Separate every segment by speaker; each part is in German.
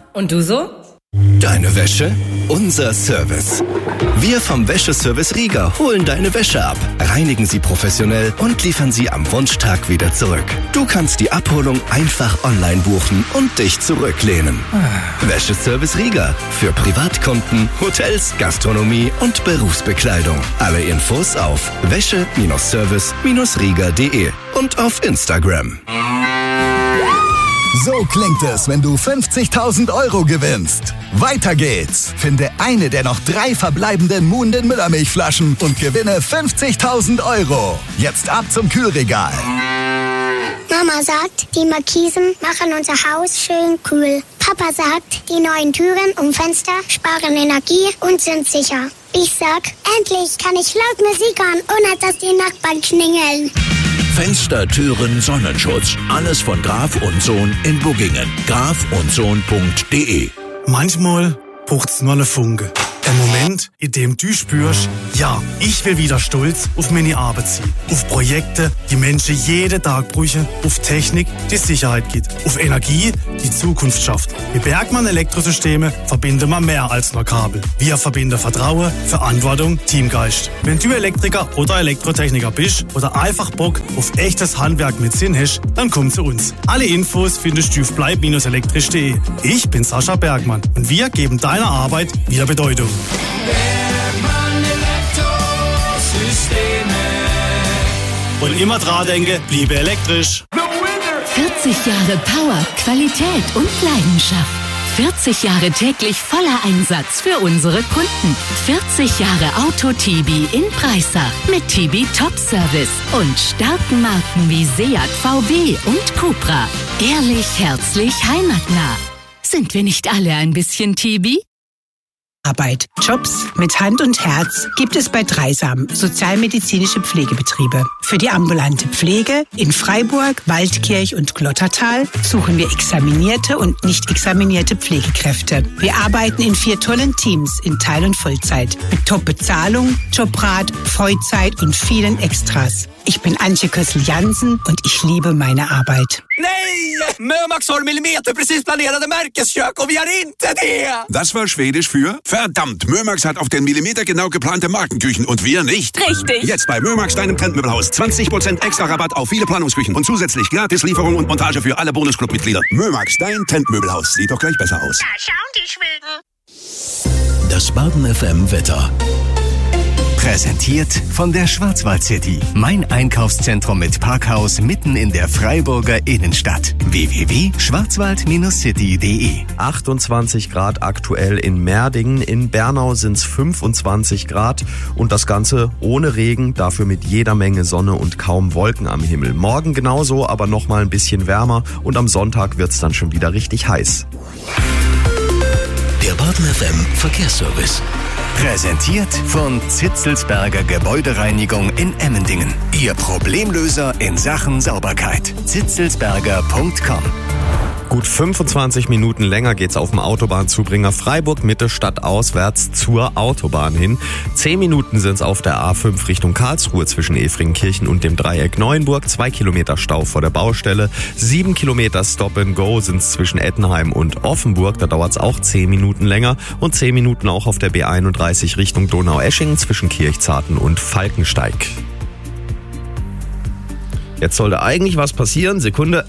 Speaker 1: Und du so?
Speaker 2: Deine Wäsche, unser Service. Wir vom Wäscheservice Rieger holen deine Wäsche ab, reinigen sie professionell und liefern sie am Wunschtag wieder zurück. Du kannst die Abholung einfach online buchen und dich zurücklehnen. Wäscheservice Rieger für Privatkunden, Hotels, Gastronomie und Berufsbekleidung. Alle Infos auf wäsche-service-rieger.de und auf Instagram.
Speaker 3: So klingt es, wenn du 50.000 Euro gewinnst. Weiter geht's. Finde eine der noch 3 verbleibenden Moon den Müllermilchflaschen und gewinne 50.000 Euro. Jetzt ab zum Kühlregal.
Speaker 4: Mama sagt, die Markisen machen unser Haus schön kühl. Papa sagt, die neuen Türen und Fenster sparen Energie und sind sicher. Ich sag, endlich kann ich laut Musik hören, ohne dass die Nachbarn klingeln.
Speaker 5: Fenster, Türen, Sonnenschutz. Alles von Graf und Sohn in Buggingen. grafundsohn.de.
Speaker 6: Manchmal braucht's nur eine Funke. Ein Moment, in dem du spürst, ja, ich will wieder stolz auf meine Arbeit sein. Auf Projekte, die Menschen jeden Tag brauchen. Auf Technik, die Sicherheit gibt. Auf Energie, die Zukunft schafft. Mit Bergmann Elektrosysteme verbinden wir mehr als nur Kabel. Wir verbinden Vertrauen, Verantwortung, Teamgeist. Wenn du Elektriker oder Elektrotechniker bist oder einfach Bock auf echtes Handwerk mit Sinn hast, dann komm zu uns. Alle Infos findest du auf bleib-elektrisch.de. Ich bin Sascha Bergmann und wir geben deiner Arbeit wieder Bedeutung.
Speaker 7: Bergmann Elektrosysteme.
Speaker 6: Und immer dran denke, bliebe elektrisch.
Speaker 8: 40 Jahre Power, Qualität und Leidenschaft. 40 Jahre täglich voller Einsatz für unsere Kunden. 40 Jahre Auto-Tibi in Breisach mit Tibi Top Service und starken Marken wie Seat, VW und Cupra. Ehrlich, herzlich, heimatnah. Sind wir nicht alle ein bisschen Tibi?
Speaker 9: Arbeit. Jobs mit Hand und Herz gibt es bei Dreisam, sozialmedizinische Pflegebetriebe. Für die ambulante Pflege in Freiburg, Waldkirch und Glottertal suchen wir examinierte und nicht examinierte Pflegekräfte. Wir arbeiten in 4 tollen Teams in Teil- und Vollzeit mit Top-Bezahlung, Jobrat, Vollzeit und vielen Extras. Ich bin Antje Kössel-Jansen und ich liebe meine Arbeit.
Speaker 10: Nej! Mömax har millimeterprecis planerade märkeskök och vi har inte det!
Speaker 11: Das war Schwedisch für verdammt, Mömax hat auf den Millimeter genau geplante Markenküchen und wir nicht.
Speaker 8: Richtig.
Speaker 11: Jetzt bei Mömax, deinem Trendmöbelhaus. 20% extra Rabatt auf viele Planungsküchen und zusätzlich Gratislieferung und Montage für alle Bonusclub-Mitglieder. Mömax, dein Trendmöbelhaus. Sieht doch gleich besser aus.
Speaker 4: Da schauen die Schweden.
Speaker 2: Das Baden FM Wetter. Präsentiert von der Schwarzwald City. Mein Einkaufszentrum mit Parkhaus mitten in der Freiburger Innenstadt. www.schwarzwald-city.de.
Speaker 12: 28 Grad aktuell in Merdingen. In Bernau sind es 25 Grad und das Ganze ohne Regen, dafür mit jeder Menge Sonne und kaum Wolken am Himmel. Morgen genauso, aber noch mal ein bisschen wärmer und am Sonntag wird es dann schon wieder richtig heiß.
Speaker 2: Der Baden FM Verkehrsservice. Präsentiert von Zitzelsberger Gebäudereinigung in Emmendingen. Ihr Problemlöser in Sachen Sauberkeit. zitzelsberger.com.
Speaker 12: Gut 25 Minuten länger geht's auf dem Autobahnzubringer Freiburg Mitte stadtauswärts zur Autobahn hin. 10 Minuten sind's auf der A5 Richtung Karlsruhe zwischen Efringkirchen und dem Dreieck Neuenburg. 2 Kilometer Stau vor der Baustelle. 7 Kilometer Stop and Go sind's zwischen Ettenheim und Offenburg. Da dauert's auch 10 Minuten länger. Und 10 Minuten auch auf der B31 Richtung Donaueschingen zwischen Kirchzarten und Falkensteig. Jetzt sollte eigentlich was passieren. Sekunde.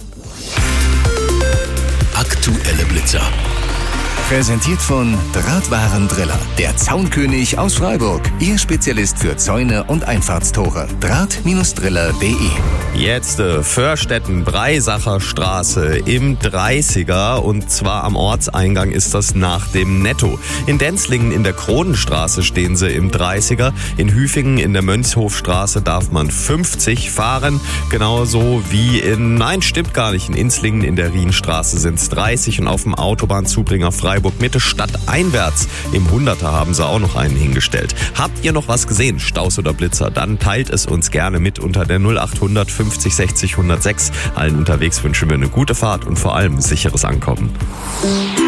Speaker 2: Aktuelle Blitzer. Präsentiert von Drahtwarendriller, der Zaunkönig aus Freiburg. Ihr Spezialist für Zäune und Einfahrtstore. Draht-driller.de.
Speaker 12: Jetzt Förstetten, Breisacher Straße im 30er und zwar am Ortseingang ist das nach dem Netto. In Denzlingen in der Kronenstraße stehen sie im 30er. In Hüfingen in der Mönchshofstraße darf man 50 fahren. Genauso wie nein, stimmt gar nicht, in Inzlingen in der Rienstraße sind es 30 und auf dem Autobahnzubringer Freiburg Mitte stadteinwärts im 100er haben sie auch noch einen hingestellt. Habt ihr noch was gesehen, Staus oder Blitzer? Dann teilt es uns gerne mit unter der 0800 50 60 106. Allen unterwegs wünschen wir eine gute Fahrt und vor allem sicheres Ankommen.